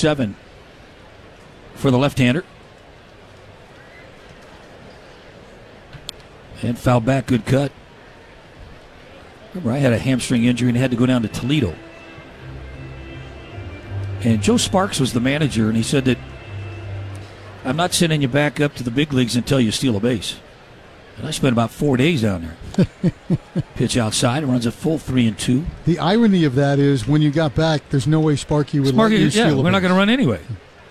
2-7 for the left-hander. And foul back, good cut. Remember, I had a hamstring injury and had to go down to Toledo. And Joe Sparks was the manager, and he said that I'm not sending you back up to the big leagues until you steal a base. And I spent about 4 days down there. Pitch outside, runs a full 3-2. The irony of that is when you got back, there's no way Sparky would let you steal a base. We're not going to run anyway.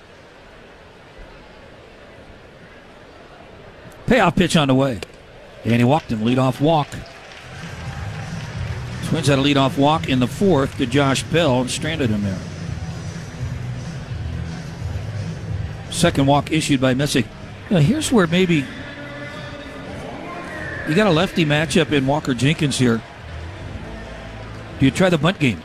Payoff pitch on the way. And he walked him, leadoff walk. Twins had a leadoff walk in the fourth to Josh Bell and stranded him there. Second walk issued by Messick. Here's where maybe you got a lefty matchup in Walker Jenkins here. Do you try the bunt game?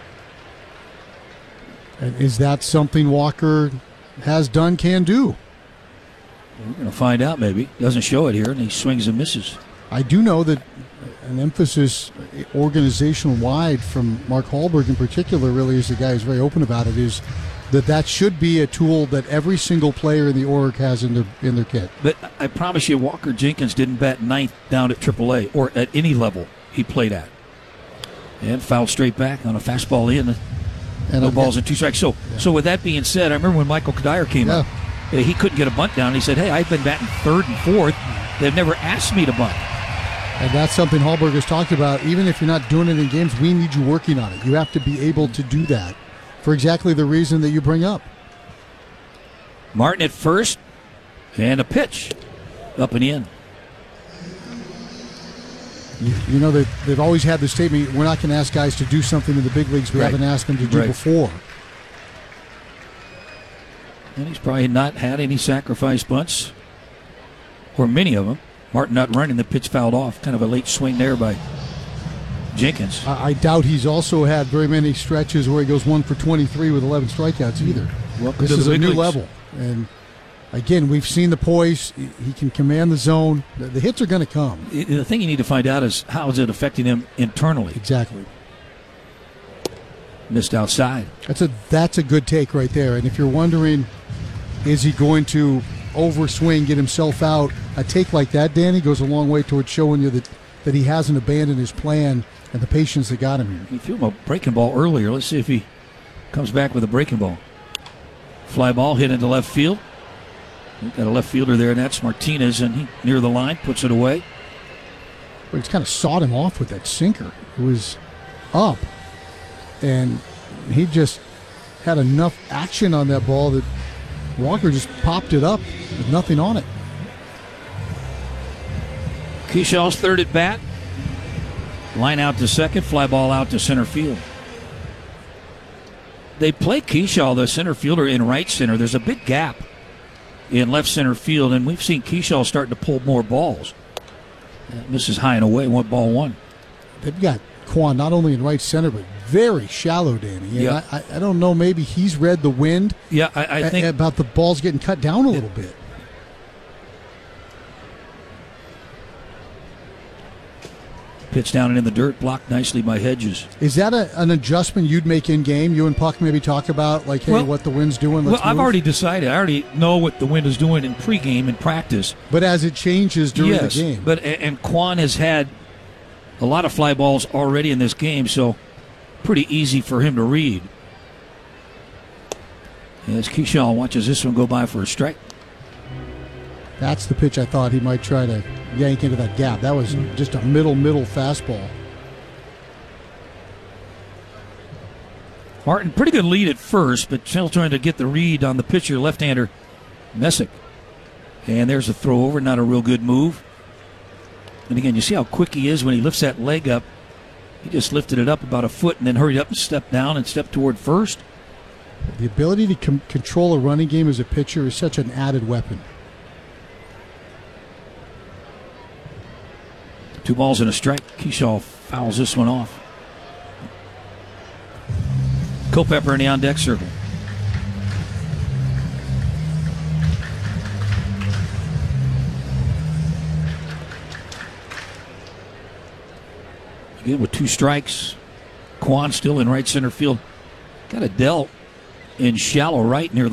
And is that something Walker has done, can do? We're going to find out maybe. Doesn't show it here, and he swings and misses. I do know that an emphasis organizational-wide from Mark Hallberg in particular, really is the guy who's very open about it, is that should be a tool that every single player in the org has in their kit. But I promise you, Walker Jenkins didn't bat ninth down at AAA or at any level he played at. And fouled straight back on a fastball in. And no balls and 2 strikes. So with that being said, I remember when Michael Kadire came up, he couldn't get a bunt down. He said, hey, I've been batting third and fourth. They've never asked me to bunt. And that's something Hallberg has talked about. Even if you're not doing it in games, we need you working on it. You have to be able to do that for exactly the reason that you bring up. Martin at first, and a pitch up and in. You know, they've always had the statement, we're not going to ask guys to do something in the big leagues we haven't asked them to do before. And he's probably not had any sacrifice bunts, or many of them. Martin not running, the pitch fouled off. Kind of a late swing there by Jenkins. I doubt he's also had very many stretches where he goes 1 for 23 with 11 strikeouts either. Welcome this is a new level. And again, we've seen the poise. He can command the zone. The hits are going to come. The thing you need to find out is how is it affecting him internally. Exactly. Missed outside. That's a good take right there. And if you're wondering, is he going to overswing, get himself out, a take like that, Danny, goes a long way towards showing you that he hasn't abandoned his plan and the patience that got him here. He threw him a breaking ball earlier. Let's see if he comes back with a breaking ball. Fly ball hit into left field. We've got a left fielder there, and that's Martinez, and he near the line, puts it away. But he's kind of sawed him off with that sinker. It was up, and he just had enough action on that ball that Walker just popped it up with nothing on it. Keyshaw's third at bat. Line out to second, fly ball out to center field. They play Keyshaw, the center fielder, in right center. There's a big gap in left center field, and we've seen Keyshaw starting to pull more balls. Misses high and away, 1-1. They've got Kwan not only in right center, but very shallow, Danny. Yeah. I don't know, maybe he's read the wind. Yeah, I think about the balls getting cut down a little bit. Pitch down and in the dirt, blocked nicely by Hedges. Is that an adjustment you'd make in game? You and Puck maybe talk about, like, hey, what the wind's doing? I've already decided. I already know what the wind is doing in pregame and practice. But as it changes during the game. But and Kwan has had a lot of fly balls already in this game, so pretty easy for him to read. As Keyshaw watches this one go by for a strike. That's the pitch I thought he might try to yank into that gap. That was just a middle fastball. Martin, pretty good lead at first, but still trying to get the read on the pitcher, left-hander Messick. And there's a throw over, not a real good move. And again, you see how quick he is when he lifts that leg up. He just lifted it up about a foot and then hurried up and stepped down and stepped toward first. The ability to control a running game as a pitcher is such an added weapon. 2 balls and a strike. Keyshaw fouls this one off. Culpepper in the on-deck circle. Again with 2 strikes. Kwan still in right center field. Got a dealt in shallow right near the